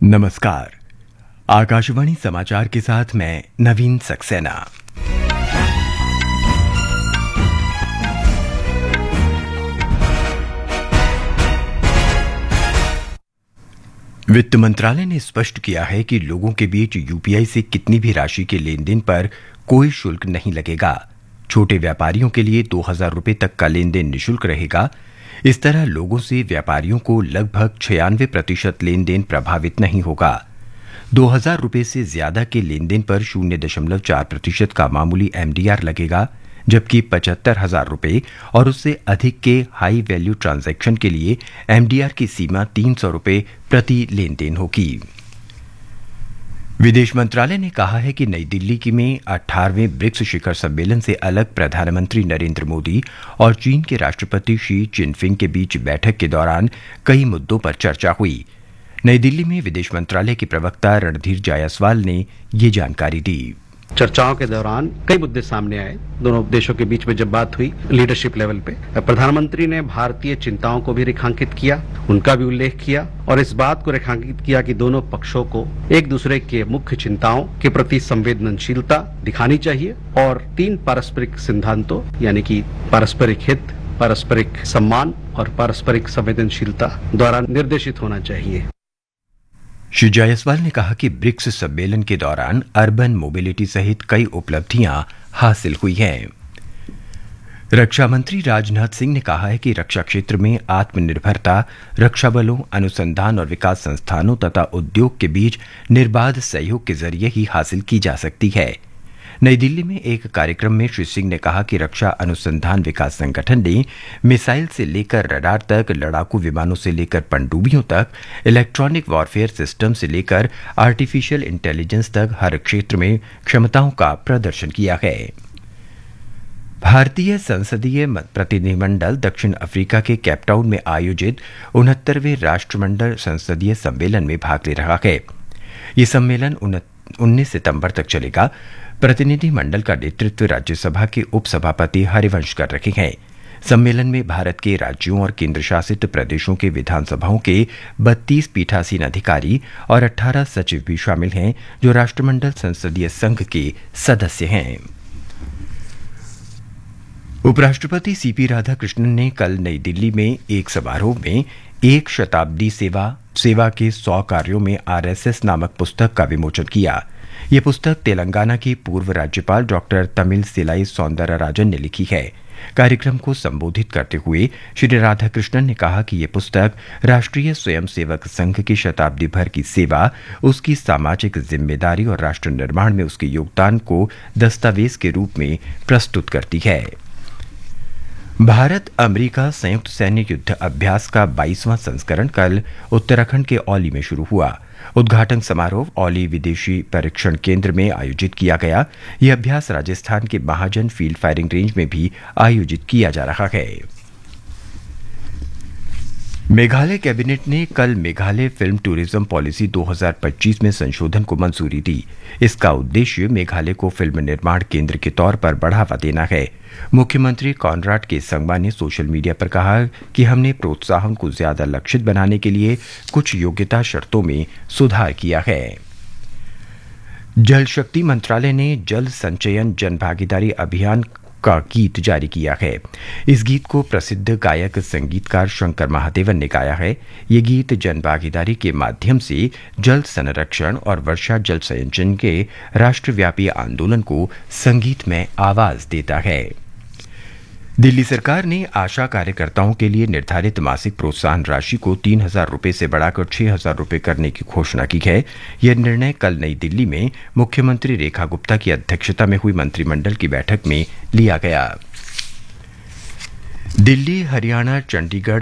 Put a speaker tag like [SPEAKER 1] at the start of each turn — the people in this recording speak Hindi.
[SPEAKER 1] नमस्कार। आकाशवाणी समाचार के साथ मैं नवीन सक्सेना। वित्त मंत्रालय ने स्पष्ट किया है कि लोगों के बीच यूपीआई से कितनी भी राशि के लेन देन पर कोई शुल्क नहीं लगेगा। छोटे व्यापारियों के लिए 2,000 रुपये तक का लेन देन निःशुल्क रहेगा। इस तरह लोगों से व्यापारियों को लगभग 96% लेन देन प्रभावित नहीं होगा। 2,000 रुपये से ज्यादा के लेन देन पर 0.4% का मामूली एमडीआर लगेगा, जबकि 75,000 रुपये और उससे अधिक के हाई वैल्यू ट्रांजैक्शन के लिए एमडीआर की सीमा 300 रुपये प्रति लेन देन होगी। विदेश मंत्रालय ने कहा है कि नई दिल्ली में 18वें ब्रिक्स शिखर सम्मेलन से अलग प्रधानमंत्री नरेंद्र मोदी और चीन के राष्ट्रपति शी जिनपिंग के बीच बैठक के दौरान कई मुद्दों पर चर्चा हुई। नई दिल्ली में विदेश मंत्रालय के प्रवक्ता रणधीर जायसवाल ने ये जानकारी दी।
[SPEAKER 2] चर्चाओं के दौरान कई मुद्दे सामने आए। दोनों देशों के बीच में जब बात हुई लीडरशिप लेवल पे, प्रधानमंत्री ने भारतीय चिंताओं को भी रेखांकित किया, उनका भी उल्लेख किया और इस बात को रेखांकित किया कि दोनों पक्षों को एक दूसरे के मुख्य चिंताओं के प्रति संवेदनशीलता दिखानी चाहिए और 3 पारस्परिक सिद्धांतों यानी कि पारस्परिक हित, पारस्परिक सम्मान और पारस्परिक संवेदनशीलता द्वारा निर्देशित होना चाहिए।
[SPEAKER 1] श्री जायसवाल ने कहा कि ब्रिक्स सम्मेलन के दौरान अर्बन मोबिलिटी सहित कई उपलब्धियां हासिल हुई हैं। रक्षा मंत्री राजनाथ सिंह ने कहा है कि रक्षा क्षेत्र में आत्मनिर्भरता रक्षा बलों, अनुसंधान और विकास संस्थानों तथा उद्योग के बीच निर्बाध सहयोग के जरिए ही हासिल की जा सकती है। नई दिल्ली में एक कार्यक्रम में श्री सिंह ने कहा कि रक्षा अनुसंधान विकास संगठन ने मिसाइल से लेकर रडार तक, लड़ाकू विमानों से लेकर पनडुब्बियों तक, इलेक्ट्रॉनिक वॉरफेयर सिस्टम से लेकर आर्टिफिशियल इंटेलिजेंस तक हर क्षेत्र में क्षमताओं का प्रदर्शन किया है। भारतीय संसदीय प्रतिनिधिमंडल दक्षिण अफ्रीका के केपटाउन में आयोजित 69वें राष्ट्रमंडल संसदीय सम्मेलन में भाग ले रहा है। ये सम्मेलन 19 सितंबर तक चलेगा। प्रतिनिधि मंडल का नेतृत्व राज्यसभा के उपसभापति हरिवंश कर रहे हैं। सम्मेलन में भारत के राज्यों और केंद्र शासित प्रदेशों के विधानसभाओं के 32 पीठासीन अधिकारी और 18 सचिव भी शामिल हैं, जो राष्ट्रमंडल संसदीय संघ के सदस्य हैं। उपराष्ट्रपति सीपी राधाकृष्णन ने कल नई दिल्ली में एक समारोह में एक शताब्दी सेवा के 100 कार्यों में आरएसएस नामक पुस्तक का विमोचन किया। ये पुस्तक तेलंगाना के पूर्व राज्यपाल डॉक्टर तमिलसिलाई सौंदरराजन ने लिखी है। कार्यक्रम को संबोधित करते हुए श्री राधाकृष्णन ने कहा कि ये पुस्तक राष्ट्रीय स्वयंसेवक संघ की शताब्दी भर की सेवा, उसकी सामाजिक जिम्मेदारी और राष्ट्र निर्माण में उसके योगदान को दस्तावेज के रूप में प्रस्तुत करती है। भारत अमेरिका संयुक्त सैन्य युद्ध अभ्यास का 22वां संस्करण कल उत्तराखंड के औली में शुरू हुआ। उद्घाटन समारोह औली विदेशी परीक्षण केंद्र में आयोजित किया गया। यह अभ्यास राजस्थान के महाजन फील्ड फायरिंग रेंज में भी आयोजित किया जा रहा है। मेघालय कैबिनेट ने कल मेघालय फिल्म टूरिज्म पॉलिसी 2025 में संशोधन को मंजूरी दी। इसका उद्देश्य मेघालय को फिल्म निर्माण केंद्र के तौर पर बढ़ावा देना है। मुख्यमंत्री कॉनराड के संगमा ने सोशल मीडिया पर कहा कि हमने प्रोत्साहन को ज्यादा लक्षित बनाने के लिए कुछ योग्यता शर्तों में सुधार किया है। जल शक्ति मंत्रालय ने जल संचयन जन भागीदारी अभियान का गीत जारी किया है। इस गीत को प्रसिद्ध गायक संगीतकार शंकर महादेवन ने गाया है। ये गीत जन भागीदारी के माध्यम से जल संरक्षण और वर्षा जल संचयन के राष्ट्रव्यापी आंदोलन को संगीत में आवाज देता है। दिल्ली सरकार ने आशा कार्यकर्ताओं के लिए निर्धारित मासिक प्रोत्साहन राशि को 3,000 रुपये से बढ़ाकर 6,000 रुपये करने की घोषणा की है। यह निर्णय कल नई दिल्ली में मुख्यमंत्री रेखा गुप्ता की अध्यक्षता में हुई मंत्रिमंडल की बैठक में लिया गया। दिल्ली, हरियाणा, चंडीगढ़